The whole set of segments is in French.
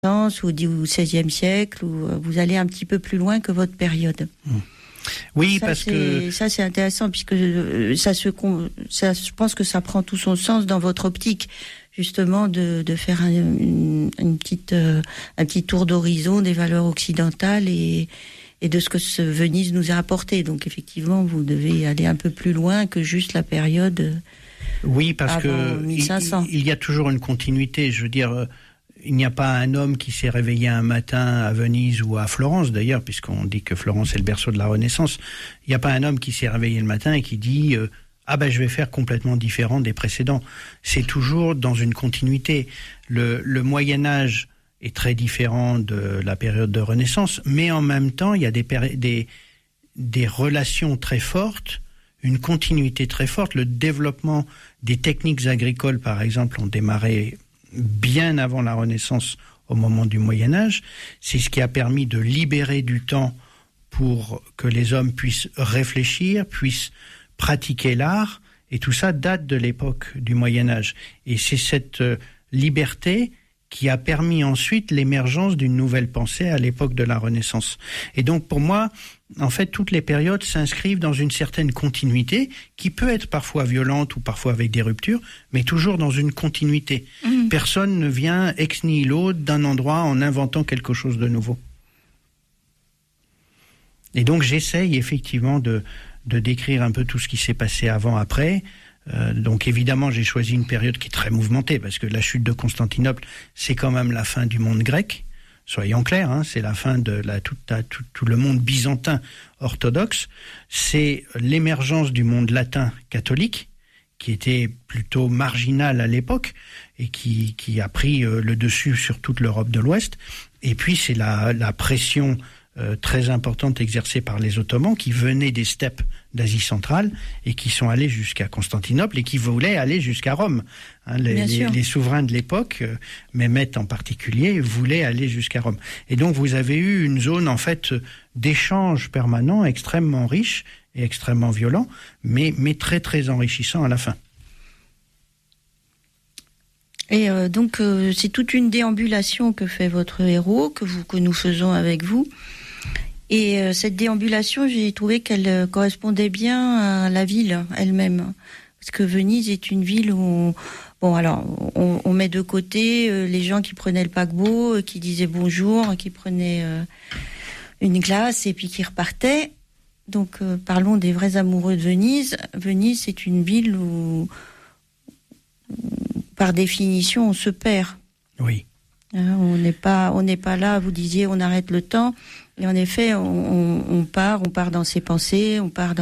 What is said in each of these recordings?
ou du XVIe siècle, où vous allez un petit peu plus loin que votre période. Oui, ça, parce que ça c'est intéressant, puisque je pense que ça prend tout son sens dans votre optique, justement, de faire un petit tour d'horizon des valeurs occidentales et de ce que Venise nous a apporté. Donc effectivement, vous devez aller un peu plus loin que juste la période. Oui, parce que 1500. il y a toujours une continuité. Je veux dire, il n'y a pas un homme qui s'est réveillé un matin à Venise ou à Florence, d'ailleurs, puisqu'on dit que Florence est le berceau de la Renaissance. Il n'y a pas un homme qui s'est réveillé le matin et qui dit je vais faire complètement différent des précédents. C'est toujours dans une continuité. Le Moyen-Âge est très différent de la période de Renaissance, mais en même temps, il y a des relations très fortes, une continuité très forte. Le développement des techniques agricoles, par exemple, ont démarré bien avant la Renaissance, au moment du Moyen-Âge. C'est ce qui a permis de libérer du temps pour que les hommes puissent réfléchir, puissent pratiquer l'art, et tout ça date de l'époque du Moyen-Âge. Et c'est cette liberté qui a permis ensuite l'émergence d'une nouvelle pensée à l'époque de la Renaissance. Et donc pour moi, en fait, toutes les périodes s'inscrivent dans une certaine continuité qui peut être parfois violente ou parfois avec des ruptures, mais toujours dans une continuité. Personne ne vient ex nihilo d'un endroit en inventant quelque chose de nouveau. Et donc j'essaye effectivement de décrire un peu tout ce qui s'est passé avant, après. Donc évidemment, j'ai choisi une période qui est très mouvementée, parce que la chute de Constantinople, c'est quand même la fin du monde grec. Soyons clairs, c'est la fin de tout le monde byzantin orthodoxe. C'est l'émergence du monde latin catholique, qui était plutôt marginal à l'époque, et qui a pris le dessus sur toute l'Europe de l'Ouest. Et puis c'est la pression très importante exercée par les Ottomans, qui venaient des steppes d'Asie centrale et qui sont allés jusqu'à Constantinople et qui voulaient aller jusqu'à Rome. Les souverains de l'époque, Mehmet en particulier, voulaient aller jusqu'à Rome. Et donc vous avez eu une zone en fait d'échange permanent extrêmement riche et extrêmement violent, mais très très enrichissant à la fin. Et donc c'est toute une déambulation que fait votre héros, que nous faisons avec vous. Et cette déambulation, j'ai trouvé qu'elle correspondait bien à la ville elle-même. Parce que Venise est une ville où on met de côté les gens qui prenaient le paquebot, qui disaient bonjour, qui prenaient une glace et puis qui repartaient. Donc parlons des vrais amoureux de Venise. Venise, c'est une ville où par définition, on se perd. Oui. On n'est pas là, vous disiez, on arrête le temps. Et en effet, on part dans ses pensées, on part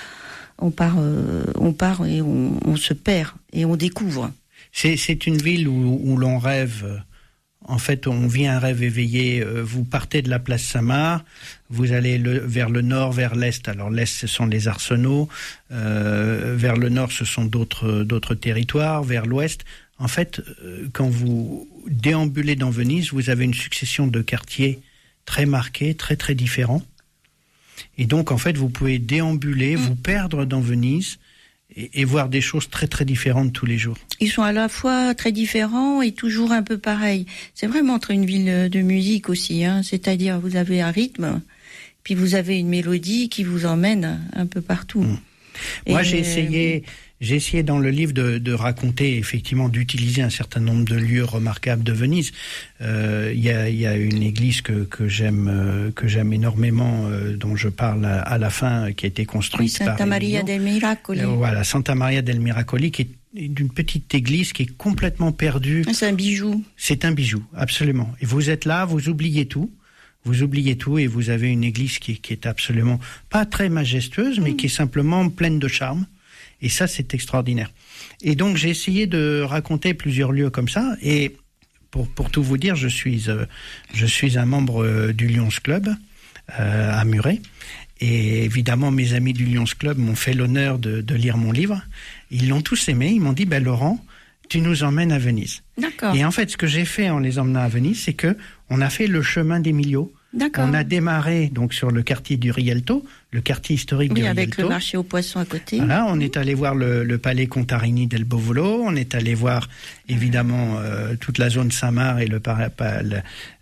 et on se perd et on découvre. C'est une ville où l'on rêve. En fait, on vit un rêve éveillé. Vous partez de la place Saint-Marc, vous allez vers le nord, vers l'est. Alors l'est, ce sont les arsenaux. Vers le nord, ce sont d'autres territoires. Vers l'ouest, en fait, quand vous déambulez dans Venise, vous avez une succession de quartiers très marqués, très très différents. Et donc, en fait, vous pouvez déambuler, vous perdre dans Venise et voir des choses très très différentes tous les jours. Ils sont à la fois très différents et toujours un peu pareils. C'est vraiment une ville de musique aussi, c'est-à-dire vous avez un rythme, puis vous avez une mélodie qui vous emmène un peu partout. Moi, j'ai essayé dans le livre de raconter, effectivement, d'utiliser un certain nombre de lieux remarquables de Venise. Il y a une église que j'aime énormément, dont je parle à la fin, qui a été construite par Santa Maria del Miracoli. Voilà, Santa Maria del Miracoli, qui est d'une petite église qui est complètement perdue. C'est un bijou. C'est un bijou, absolument. Et vous êtes là, vous oubliez tout. Et vous avez une église qui est absolument pas très majestueuse, mais qui est simplement pleine de charme. Et ça, c'est extraordinaire. Et donc, j'ai essayé de raconter plusieurs lieux comme ça. Et pour tout vous dire, je suis un membre du Lions Club à Muret. Et évidemment, mes amis du Lions Club m'ont fait l'honneur de lire mon livre. Ils l'ont tous aimé. Ils m'ont dit, Laurent, tu nous emmènes à Venise. D'accord. Et en fait, ce que j'ai fait en les emmenant à Venise, c'est que on a fait le chemin d'Emilio. D'accord. On a démarré donc sur le quartier du Rialto, le quartier historique du Rialto. Avec le marché aux poissons à côté. Voilà, on est allé voir le palais Contarini del Bovolo, on est allé voir évidemment toute la zone Saint-Marc et